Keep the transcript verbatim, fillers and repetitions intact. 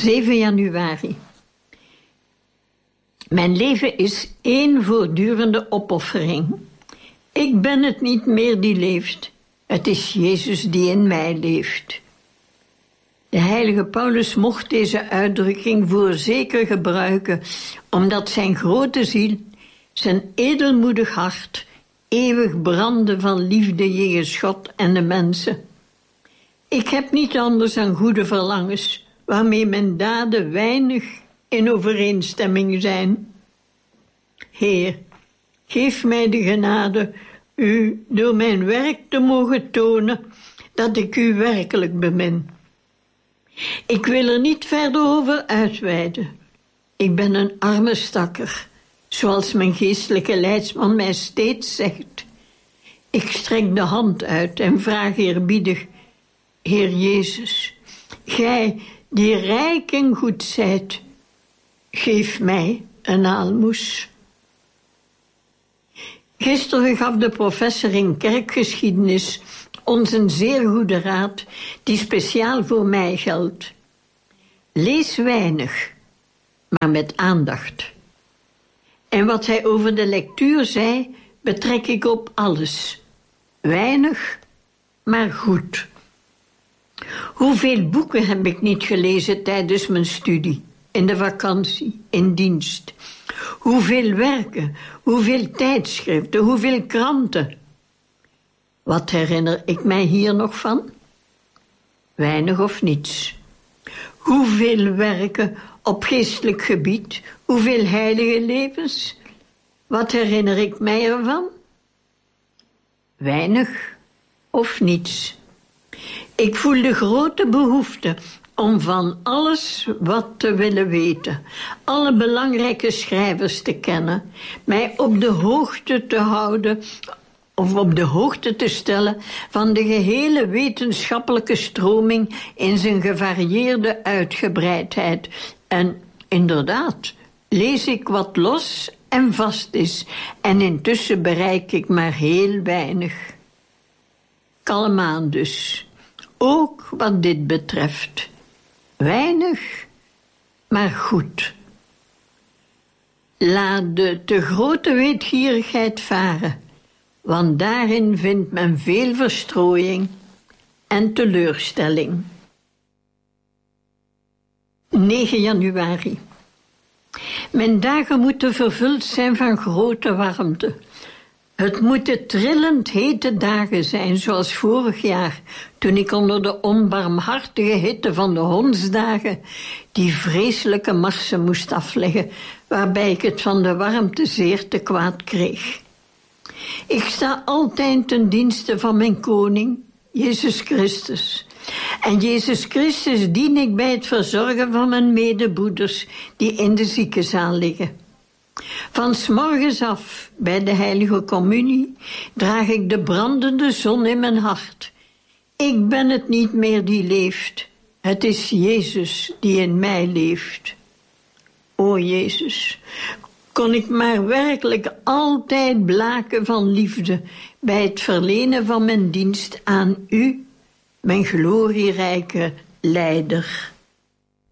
zeven januari. Mijn leven is één voortdurende opoffering. Ik ben het niet meer die leeft. Het is Jezus die in mij leeft. De heilige Paulus mocht deze uitdrukking voorzeker gebruiken, omdat zijn grote ziel, zijn edelmoedig hart, eeuwig brandde van liefde jegens God en de mensen. Ik heb niet anders dan goede verlangens, waarmee mijn daden weinig in overeenstemming zijn. Heer, geef mij de genade u door mijn werk te mogen tonen dat ik u werkelijk bemin. Ik wil er niet verder over uitweiden. Ik ben een arme stakker, zoals mijn geestelijke leidsman mij steeds zegt. Ik strek de hand uit en vraag eerbiedig: Heer Jezus, gij die rijk en goed zijt, geef mij een aalmoes. Gisteren gaf de professor in kerkgeschiedenis ons een zeer goede raad die speciaal voor mij geldt. Lees weinig, maar met aandacht. En wat hij over de lectuur zei, betrek ik op alles. Weinig, maar goed. Hoeveel boeken heb ik niet gelezen tijdens mijn studie, in de vakantie, in dienst? Hoeveel werken, hoeveel tijdschriften, hoeveel kranten? Wat herinner ik mij hier nog van? Weinig of niets. Hoeveel werken op geestelijk gebied, hoeveel heilige levens? Wat herinner ik mij ervan? Weinig of niets. Ik voel de grote behoefte om van alles wat te willen weten, alle belangrijke schrijvers te kennen, mij op de hoogte te houden of op de hoogte te stellen van de gehele wetenschappelijke stroming in zijn gevarieerde uitgebreidheid. En inderdaad, lees ik wat los en vast is, en intussen bereik ik maar heel weinig. Kalm aan dus, ook wat dit betreft. Weinig, maar goed. Laat de te grote weetgierigheid varen, want daarin vindt men veel verstrooiing en teleurstelling. negen januari. Mijn dagen moeten vervuld zijn van grote warmte. Het moeten trillend hete dagen zijn, zoals vorig jaar, toen ik onder de onbarmhartige hitte van de hondsdagen die vreselijke marsen moest afleggen, waarbij ik het van de warmte zeer te kwaad kreeg. Ik sta altijd ten dienste van mijn koning, Jezus Christus. En Jezus Christus dien ik bij het verzorgen van mijn medebroeders die in de ziekenzaal liggen. Van 's morgens af, bij de heilige communie, draag ik de brandende zon in mijn hart. Ik ben het niet meer die leeft, het is Jezus die in mij leeft. O Jezus, kon ik maar werkelijk altijd blaken van liefde bij het verlenen van mijn dienst aan U, mijn glorierijke Leider.